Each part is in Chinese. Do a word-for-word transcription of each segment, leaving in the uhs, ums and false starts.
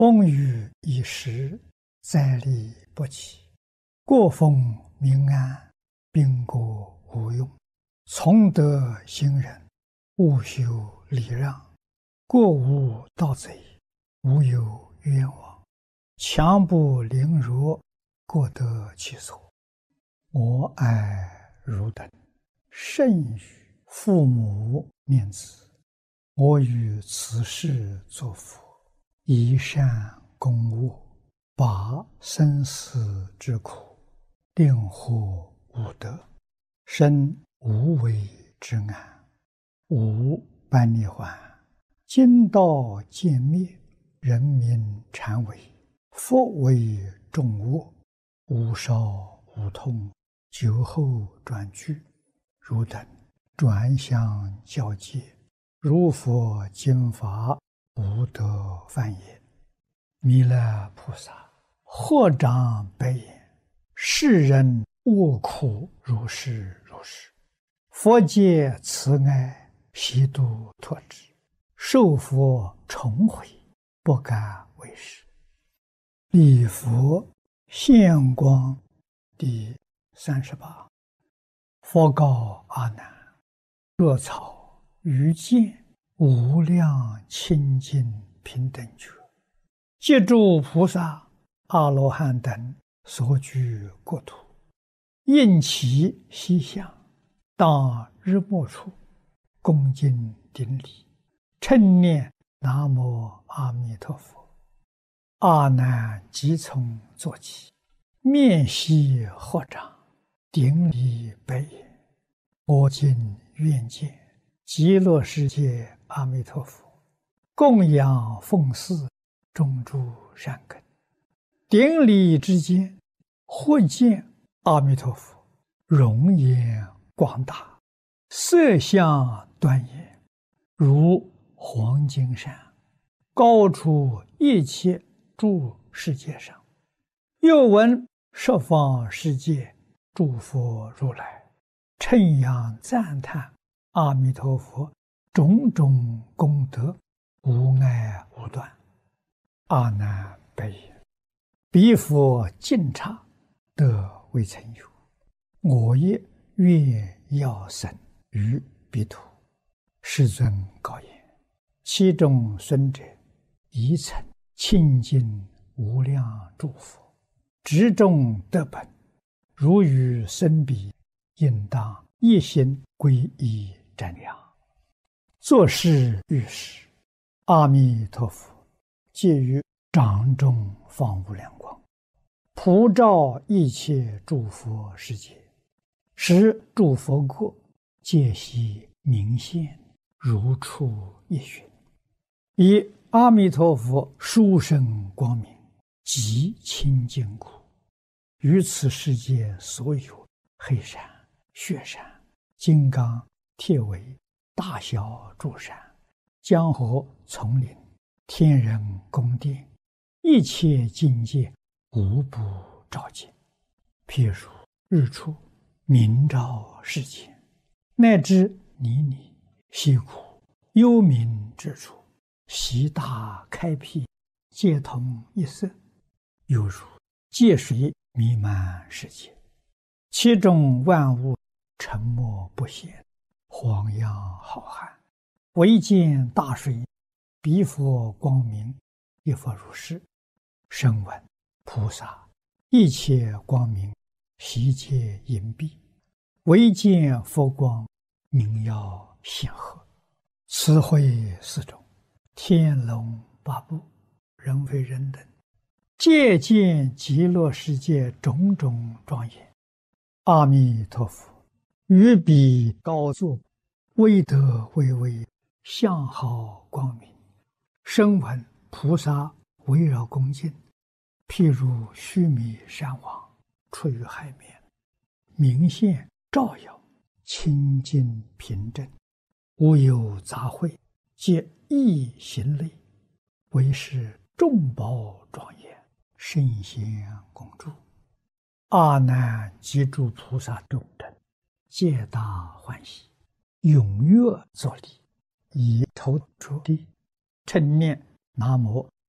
风雨已时，灾利不起。过风民安，兵国无用。从德行人，务修礼让。过无盗贼，无有冤枉。强不凌辱，各得其所。我爱汝等，甚于父母念子。我于此世作佛，以善攻恶，拔生死之苦，令获无得，生无为之安，无般涅槃。今道渐灭，人民禅为，佛为众恶，无少无痛，久后转居。汝等转相教戒，如佛经法，不得犯也。弥勒菩萨合掌白言：世人恶苦如是如是，佛界慈爱，悉度脱之。受佛重回，不敢为是。礼佛现光第三十八。佛告阿难：若草于见无量清净平等觉，借诸菩萨、阿罗汉等所居国土，应其西向，当日暮处，恭敬顶礼，称念南无阿弥陀佛。阿难即从坐起，面悉合掌，顶礼白言：我今愿见极乐世界阿弥陀佛，供养奉祀，种诸善根。顶礼之间，或见阿弥陀佛容颜广大，色相端严，如黄金山，高出一切诸世界上。又闻十方世界诸佛如来称扬赞叹阿弥陀佛种种功德，无碍无断。阿难白言：彼佛尽刹，得未曾有。我也愿要生于彼土。世尊告言：其中孙者，宜曾清净无量诸佛，执众德本，如与生彼，应当一心皈依瞻仰。作是遇事，阿弥陀佛借于掌中放无量光，普照一切诸佛世界，使诸佛国皆悉明现，如出一寻。以阿弥陀佛殊胜光明，极清净故，于此世界所有黑山、雪山、金刚、铁围、大小诸山、江河丛林、天人宫殿，一切境界无不照见。譬如日出明照世间，乃至泥泞溪谷幽冥之处，悉大开辟，皆同一色，犹如界水弥漫世界，其中万物沉默不显，荒洋浩瀚，唯见大水，彼佛光明，亦复如是。声闻菩萨一切光明，悉皆隐蔽，唯见佛光，明耀显赫。此会四种，天龙八部，人非人等，皆见极乐世界种种庄严。阿弥陀佛于彼高坐，威德巍巍，相好光明。声闻菩萨围绕恭敬，譬如须弥山王出于海面，明现照耀，清净平正，无有杂秽，皆一行类，为是众宝庄严，圣贤共住。阿难及诸菩萨众等，皆大欢喜，踊跃作礼，以头着地，称念南无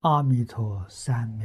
阿弥陀三藐